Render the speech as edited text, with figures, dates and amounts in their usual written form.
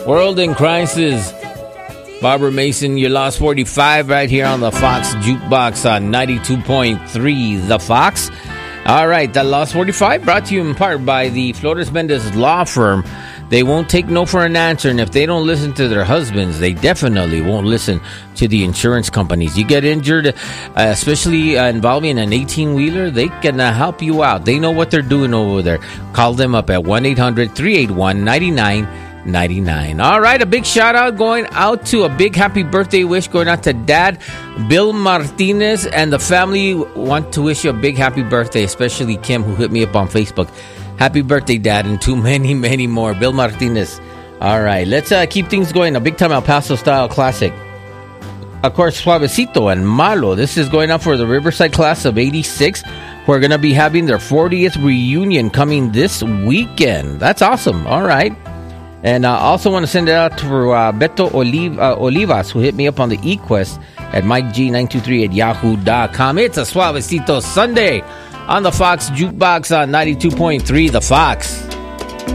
World in Crisis. Barbara Mason, your Lost 45 right here on the Fox Jukebox on 92.3 The Fox. All right, the Lost 45 brought to you in part by the Flores Mendez Law Firm. They won't take no for an answer, and if they don't listen to their husbands, they definitely won't listen to the insurance companies. You get injured, especially involving an 18-wheeler, they can help you out. They know what they're doing over there. Call them up at 1-800-381-9999. All right, a big shout-out going out to a big happy birthday wish going out to Dad, Bill Martinez, and the family want to wish you a big happy birthday, especially Kim, who hit me up on Facebook. Happy birthday, Dad, and to many, many more. Bill Martinez. All right, let's keep things going. A big-time El Paso-style classic. Of course, Suavecito and Malo. This is going out for the Riverside class of 86, who are going to be having their 40th reunion coming this weekend. That's awesome. All right. And I also want to send it out to Beto Olivas, who hit me up on the eQuest at MikeG923@yahoo.com. It's a Suavecito Sunday on the Fox Jukebox on 92.3 The Fox.